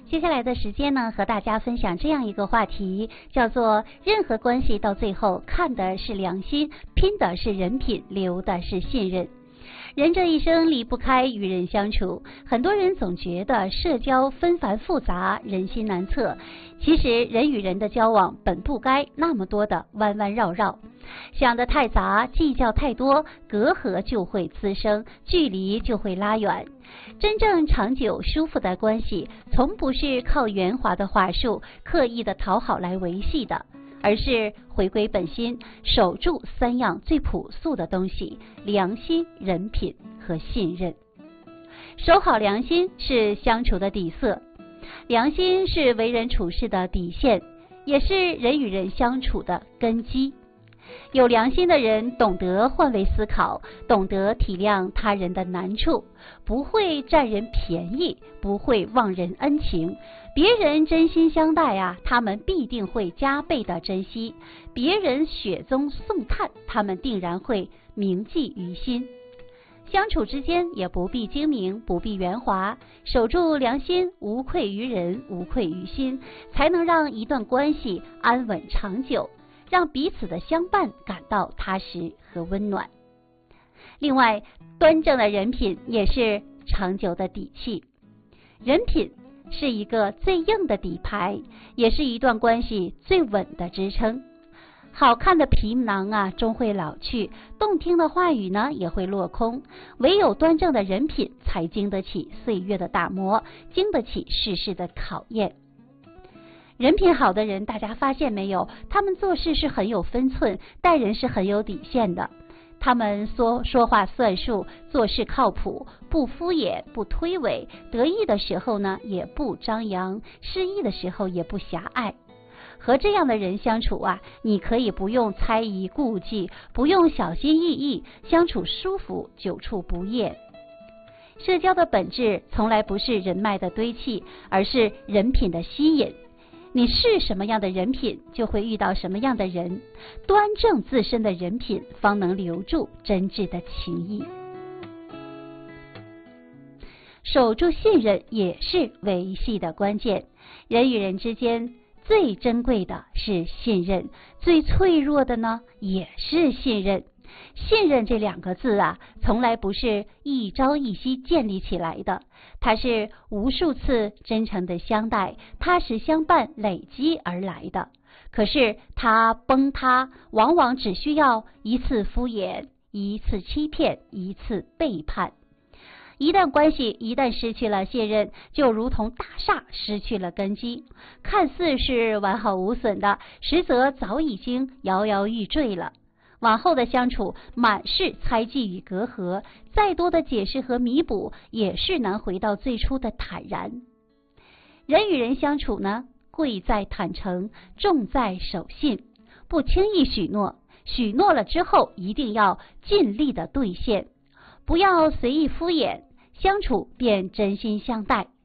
接下来的时间呢，和大家分享这样一个话题，叫做任何关系到最后看的是良心，拼的是人品，留的是信任。人这一生离不开与人相处，很多人总觉得社交纷繁复杂，人心难测。其实人与人的交往本不该那么多的弯弯绕绕，想得太杂，计较太多，隔阂就会滋生，距离就会拉远。真正长久舒服的关系，从不是靠圆滑的话术，刻意的讨好来维系的，而是回归本心，守住3样最朴素的东西：良心、人品和信任。守好良心是相处的底色，良心是为人处事的底线，也是人与人相处的根基。有良心的人懂得换位思考，懂得体谅他人的难处，不会占人便宜，不会忘人恩情。别人真心相待啊，他们必定会加倍的珍惜；别人雪中送炭，他们定然会铭记于心。相处之间也不必精明，不必圆滑，守住良心，无愧于人，无愧于心，才能让一段关系安稳长久，让彼此的相伴感到踏实和温暖。另外，端正的人品也是长久的底气。人品是一个最硬的底牌，也是一段关系最稳的支撑。好看的皮囊啊，终会老去；动听的话语呢，也会落空。唯有端正的人品，才经得起岁月的打磨，经得起世事的考验。人品好的人，大家发现没有？他们做事是很有分寸，待人是很有底线的。他们说话算数，做事靠谱，不敷衍，不推诿。得意的时候呢，也不张扬；失意的时候也不狭隘。和这样的人相处啊，你可以不用猜疑顾忌，不用小心翼翼，相处舒服，久处不厌。社交的本质从来不是人脉的堆砌，而是人品的吸引。你是什么样的人品，就会遇到什么样的人。端正自身的人品，方能留住真挚的情谊。守住信任也是维系的关键。人与人之间最珍贵的是信任，最脆弱的呢也是信任。信任这2个字啊，从来不是一朝一夕建立起来的，它是无数次真诚的相待、踏实相伴累积而来的。可是它崩塌，往往只需要一次敷衍、一次欺骗、一次背叛。一旦关系一旦失去了信任，就如同大厦失去了根基，看似是完好无损的，实则早已经摇摇欲坠了。往后的相处满是猜忌与隔阂，再多的解释和弥补，也是难回到最初的坦然。人与人相处呢，贵在坦诚，重在守信，不轻易许诺，许诺了之后一定要尽力的兑现，不要随意敷衍，相处便真心相待。